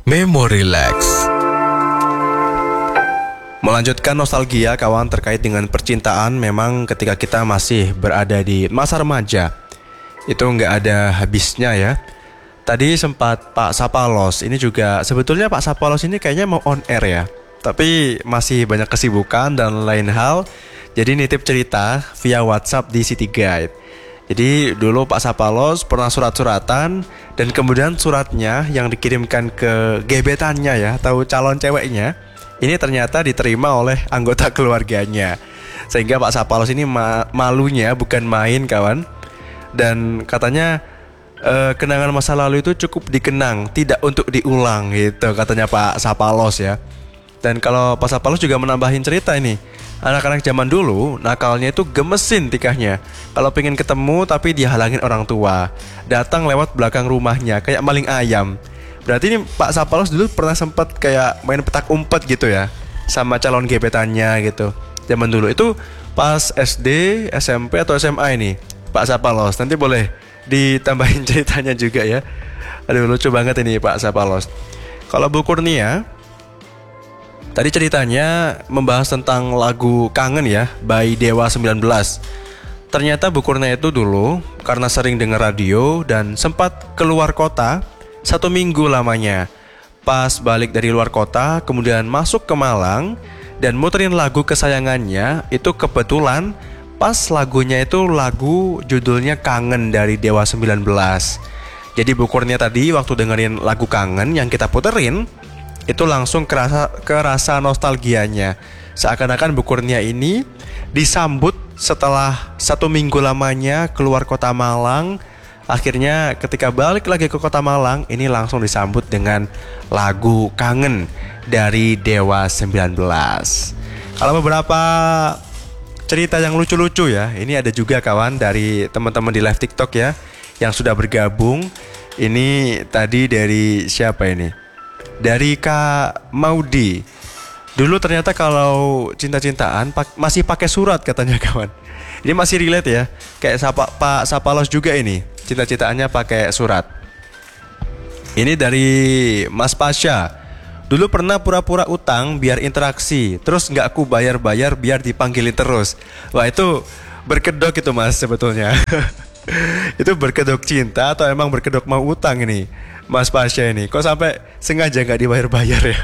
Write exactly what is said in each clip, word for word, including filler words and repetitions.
Memory Relax. Melanjutkan nostalgia kawan terkait dengan percintaan. Memang ketika kita masih berada di masa remaja itu nggak ada habisnya ya. Tadi sempat Pak Sapalos, ini juga sebetulnya Pak Sapalos ini kayaknya mau on air ya, tapi masih banyak kesibukan dan lain hal. Jadi nitip cerita via WhatsApp di City Guide. Jadi dulu Pak Sapalos pernah surat-suratan, dan kemudian suratnya yang dikirimkan ke gebetannya ya, atau calon ceweknya, ini ternyata diterima oleh anggota keluarganya. Sehingga Pak Sapalos ini ma- malunya bukan main kawan. Dan katanya e, kenangan masa lalu itu cukup dikenang, tidak untuk diulang gitu katanya Pak Sapalos ya. Dan kalau Pak Sapalos juga menambahin cerita ini, anak-anak zaman dulu nakalnya itu gemesin tikahnya. Kalau pengen ketemu tapi dihalangin orang tua, datang lewat belakang rumahnya kayak maling ayam. Berarti ini Pak Sapalos dulu pernah sempat kayak main petak umpet gitu ya sama calon gebetannya gitu. Zaman dulu itu pas S D, S M P atau S M A ini Pak Sapalos. Nanti boleh ditambahin ceritanya juga ya. Aduh, lucu banget ini Pak Sapalos. Kalau Bu Kurnia, tadi ceritanya membahas tentang lagu Kangen ya, by Dewa sembilan belas. Ternyata Bu Kurnia itu dulu karena sering dengar radio dan sempat keluar kota satu minggu lamanya. Pas balik dari luar kota, kemudian masuk ke Malang dan muterin lagu kesayangannya. Itu kebetulan pas lagunya itu lagu judulnya Kangen dari Dewa sembilan belas. Jadi Bu Kurnia tadi waktu dengerin lagu Kangen yang kita puterin, itu langsung kerasa, kerasa nostalgianya. Seakan-akan Bu Kurnia ini disambut setelah satu minggu lamanya keluar kota Malang. Akhirnya ketika balik lagi ke kota Malang, ini langsung disambut dengan lagu Kangen dari Dewa sembilan belas. Kalau beberapa cerita yang lucu-lucu ya, ini ada juga kawan dari teman-teman di live TikTok ya yang sudah bergabung. Ini tadi dari siapa ini? Dari Kak Maudi. Dulu ternyata kalau cinta-cintaan pak, masih pakai surat katanya kawan. Ini masih relate ya. Kayak Sapa, Pak Sapalos juga ini, cinta-cintaannya pakai surat. Ini dari Mas Pasha. Dulu pernah pura-pura utang biar interaksi, terus nggak aku bayar-bayar biar dipanggilin terus. Wah, itu berkedok itu Mas sebetulnya. Itu berkedok cinta atau emang berkedok mau utang ini Mas Pasha ini? Kok sampai sengaja nggak dibayar-bayar ya?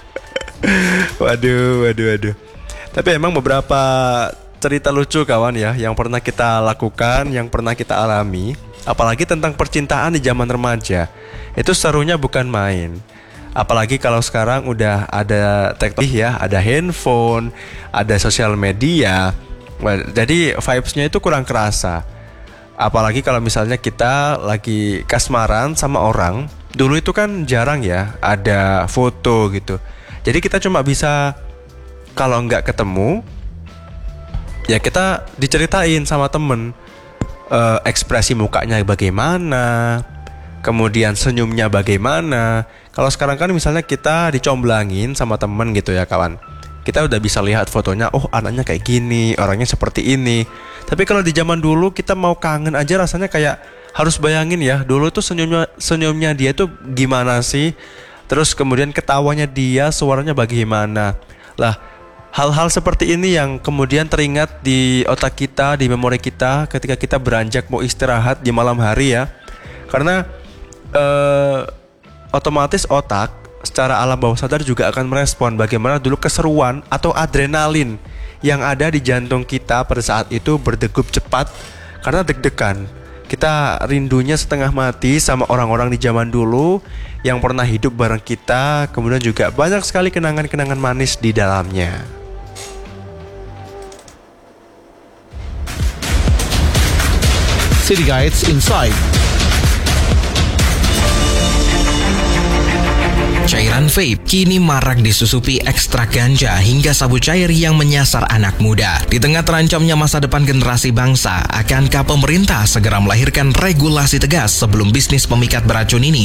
Waduh, waduh, waduh. Tapi emang beberapa cerita lucu kawan ya yang pernah kita lakukan, yang pernah kita alami, apalagi tentang percintaan di zaman remaja. Itu serunya bukan main. Apalagi kalau sekarang udah ada teknologi ya, ada handphone, ada sosial media. Jadi vibes-nya itu kurang kerasa. Apalagi kalau misalnya kita lagi kasmaran sama orang. Dulu itu kan jarang ya ada foto gitu. Jadi kita cuma bisa, kalau nggak ketemu ya kita diceritain sama temen, uh, ekspresi mukanya bagaimana, kemudian senyumnya bagaimana. Kalau sekarang kan misalnya kita dicomblangin sama temen gitu ya kawan, kita udah bisa lihat fotonya, oh anaknya kayak gini, orangnya seperti ini. Tapi kalau di zaman dulu kita mau kangen aja rasanya kayak harus bayangin ya, dulu tuh senyumnya, senyumnya dia tuh gimana sih, terus kemudian ketawanya dia, suaranya bagaimana. Lah, hal-hal seperti ini yang kemudian teringat di otak kita, di memori kita ketika kita beranjak mau istirahat di malam hari ya. Karena eh, otomatis otak secara alam bawah sadar juga akan merespon bagaimana dulu keseruan atau adrenalin yang ada di jantung kita pada saat itu berdegup cepat karena deg-degan. Kita rindunya setengah mati sama orang-orang di zaman dulu yang pernah hidup bareng kita. Kemudian juga banyak sekali kenangan-kenangan manis di dalamnya. City Guides Inside. Cairan vape kini marak disusupi ekstrak ganja hingga sabu cair yang menyasar anak muda. Di tengah terancamnya masa depan generasi bangsa, akankah pemerintah segera melahirkan regulasi tegas sebelum bisnis pemikat beracun ini